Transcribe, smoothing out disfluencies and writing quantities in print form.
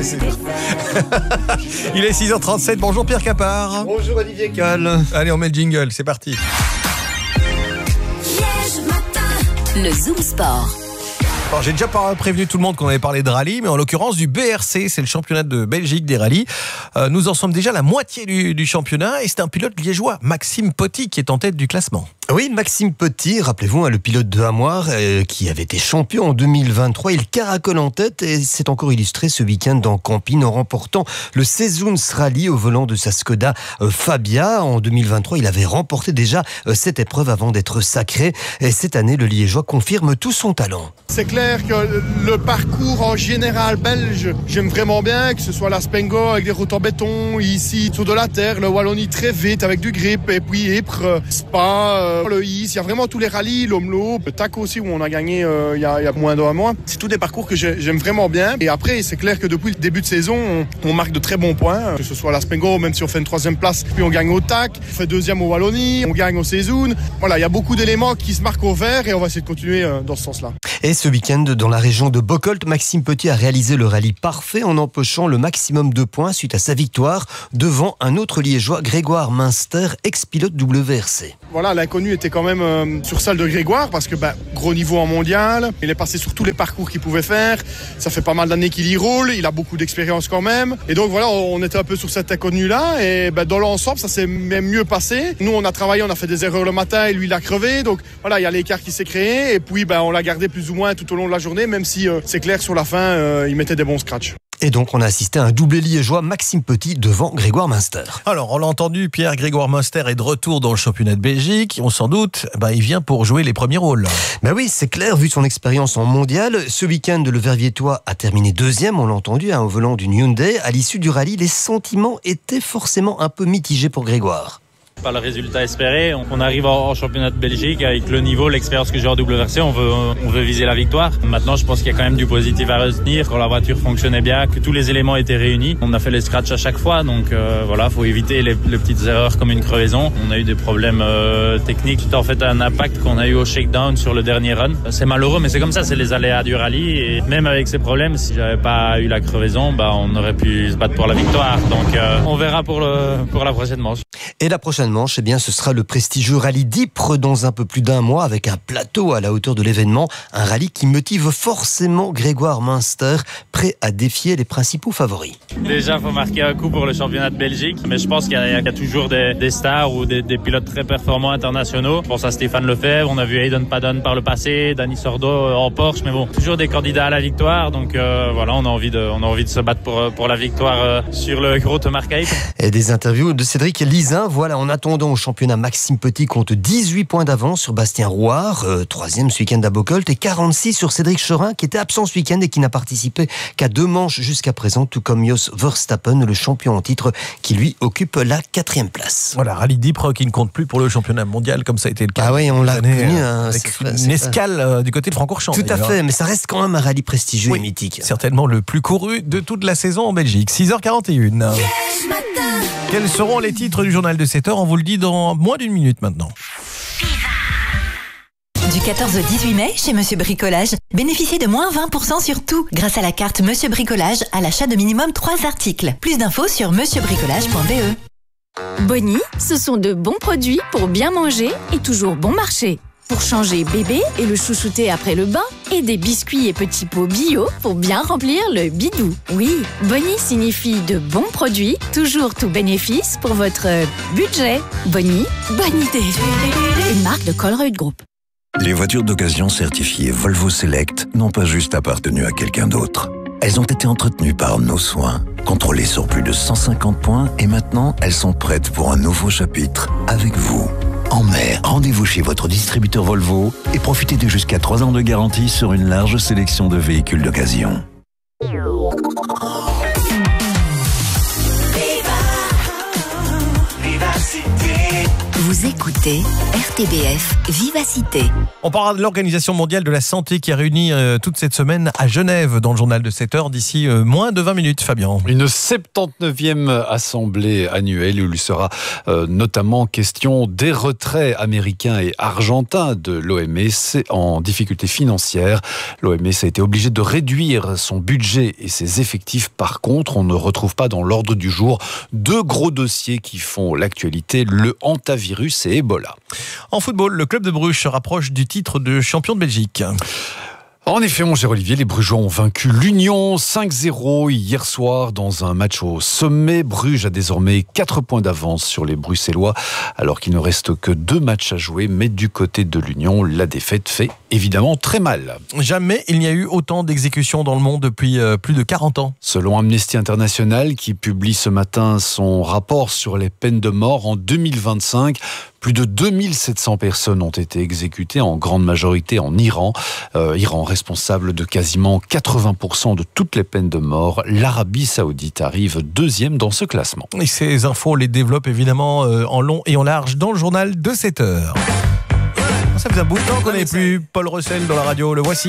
Il est 6h37, bonjour Pierre Capard. Bonjour Olivier Coll. Allez, on met le jingle, c'est parti. Le Zoom Sport. Alors, j'ai déjà prévenu tout le monde qu'on avait parlé de rallye, mais en l'occurrence du BRC, c'est le championnat de Belgique des rallyes. Nous en sommes déjà à la moitié du championnat et c'est un pilote liégeois, Maxime Potty, qui est en tête du classement. Oui, Maxime Potty, rappelez-vous, le pilote de Hamoir qui avait été champion en 2023. Il caracole en tête et c'est encore illustré ce week-end dans Campine en remportant le Sezoons Rally au volant de sa Skoda Fabia. En 2023, il avait remporté déjà cette épreuve avant d'être sacré. Et cette année, le Liégeois confirme tout son talent. C'est clair que le parcours en général belge, j'aime vraiment bien, que ce soit la Spengo avec des routes en béton, ici sur de la terre, le Wallonie très vite avec du grip, et puis Ypres, Spa, le Is, il y a vraiment tous les rallyes, l'Omlo, le TAC aussi où on a gagné il y a moins d'un mois. C'est tous des parcours que j'aime vraiment bien. Et après, c'est clair que depuis le début de saison, on marque de très bons points, que ce soit la Spengo, même si on fait une 3e place, puis on gagne au TAC, on fait 2e au Wallonie, on gagne au Sezoons. Voilà, il y a beaucoup d'éléments qui se marquent au vert et on va essayer de continuer dans ce sens-là. Et ce week-end, dans la région de Bocholt, Maxime Potty a réalisé le rallye parfait en empochant le maximum de points suite à sa victoire devant un autre liégeois, Grégoire Münster, ex-pilote WRC. Voilà, l'inconnu était quand même sur celle de Grégoire parce que gros niveau en mondial, il est passé sur tous les parcours qu'il pouvait faire, ça fait pas mal d'années qu'il y roule, il a beaucoup d'expérience quand même, et donc voilà, on était un peu sur cet inconnu-là, et dans l'ensemble, ça s'est même mieux passé. Nous, on a travaillé, on a fait des erreurs le matin, et lui, il a crevé, donc voilà, il y a l'écart qui s'est créé, et puis on l'a gardé plus ou moins tout au long de la journée, même si c'est clair, sur la fin, il mettait des bons scratchs. Et donc, on a assisté à un doublé liégeois, Maxime Potty devant Grégoire Münster. Alors, on l'a entendu, Pierre, Grégoire Münster est de retour dans le championnat de Belgique. On s'en doute, il vient pour jouer les premiers rôles. Oui, c'est clair, vu son expérience en mondial. Ce week-end, le Verviétois a terminé 2e, on l'a entendu, au volant d'une Hyundai. À l'issue du rallye, les sentiments étaient forcément un peu mitigés pour Grégoire. Pas le résultat espéré. On arrive en championnat de Belgique avec le niveau, l'expérience que j'ai en WRC. On veut viser la victoire. Maintenant, je pense qu'il y a quand même du positif à retenir. Quand la voiture fonctionnait bien, que tous les éléments étaient réunis. On a fait les scratchs à chaque fois. Donc voilà, faut éviter les petites erreurs comme une crevaison. On a eu des problèmes techniques. Tout en fait un impact qu'on a eu au shakedown sur le dernier run. C'est malheureux, mais c'est comme ça. C'est les aléas du rallye. Et même avec ces problèmes, si j'avais pas eu la crevaison, on aurait pu se battre pour la victoire. Donc on verra pour la prochaine manche. Et la prochaine manche, ce sera le prestigieux rallye d'Ypres dans un peu plus d'un mois avec un plateau à la hauteur de l'événement. Un rallye qui motive forcément Grégoire Münster, prêt à défier les principaux favoris. Déjà, il faut marquer un coup pour le championnat de Belgique. Mais je pense qu'il y a toujours des stars ou des pilotes très performants internationaux. Je pense à Stéphane Lefebvre, on a vu Hayden Paddon par le passé, Dani Sordo en Porsche. Mais bon, toujours des candidats à la victoire. Donc voilà, on a envie de se battre pour la victoire sur le gros Mark Ypres. Et des interviews de Cédric Lizin. Voilà, en attendant au championnat, Maxime Potty compte 18 points d'avance sur Bastien Rouard, 3e ce week-end à Bocholt, et 46 sur Cédric Chorin, qui était absent ce week-end et qui n'a participé qu'à 2 manches jusqu'à présent, tout comme Jos Verstappen, le champion en titre, qui lui occupe la 4e place. Voilà, rallye d'Ypres qui ne compte plus pour le championnat mondial, comme ça a été le cas. Ah oui, on l'a connu. Avec une escale du côté de Francorchamps. Tout à fait, mais ça reste quand même un rallye prestigieux et mythique. Certainement le plus couru de toute la saison en Belgique. 6h41. Quels seront les titres du journal de 7h? On vous le dit dans moins d'une minute maintenant. Du 14 au 18 mai, chez Monsieur Bricolage, bénéficiez de moins 20% sur tout grâce à la carte Monsieur Bricolage à l'achat de minimum 3 articles. Plus d'infos sur monsieurbricolage.be. Bonnie, ce sont de bons produits pour bien manger et toujours bon marché. Pour changer bébé et le chouchouter après le bain, et des biscuits et petits pots bio pour bien remplir le bidou. Oui, Bonnie signifie de bons produits, toujours tout bénéfice pour votre budget. Bonnie, bonne idée. Une marque de Colruyt Group. Les voitures d'occasion certifiées Volvo Select n'ont pas juste appartenu à quelqu'un d'autre. Elles ont été entretenues par nos soins, contrôlées sur plus de 150 points et maintenant elles sont prêtes pour un nouveau chapitre avec vous. En mai, rendez-vous chez votre distributeur Volvo et profitez de jusqu'à 3 ans de garantie sur une large sélection de véhicules d'occasion. Vous Vous écoutez RTBF Vivacité. On parlera de l'Organisation mondiale de la santé qui a réuni toute cette semaine à Genève dans le journal de 7 heures d'ici moins de 20 minutes, Fabien. Une 79e assemblée annuelle où il sera notamment question des retraits américains et argentins de l'OMS en difficulté financière. L'OMS a été obligée de réduire son budget et ses effectifs. Par contre, on ne retrouve pas dans l'ordre du jour deux gros dossiers qui font l'actualité, le hantavirus et Ebola. En football, le club de Bruges se rapproche du titre de champion de Belgique. En effet, mon cher Olivier, les Brugeois ont vaincu l'Union 5-0 hier soir dans un match au sommet. Bruges a désormais 4 points d'avance sur les Bruxellois, alors qu'il ne reste que 2 matchs à jouer. Mais du côté de l'Union, la défaite fait évidemment très mal. Jamais il n'y a eu autant d'exécutions dans le monde depuis plus de 40 ans. Selon Amnesty International, qui publie ce matin son rapport sur les peines de mort, en 2025, plus de 2700 personnes ont été exécutées, en grande majorité en Iran. Iran responsable de quasiment 80% de toutes les peines de mort. L'Arabie Saoudite arrive 2e dans ce classement. Et ces infos, on les développe évidemment en long et en large dans le journal de 7 heures. Ça faisait un bout de temps qu'on n'avait plus Paul Russell dans la radio. Le voici.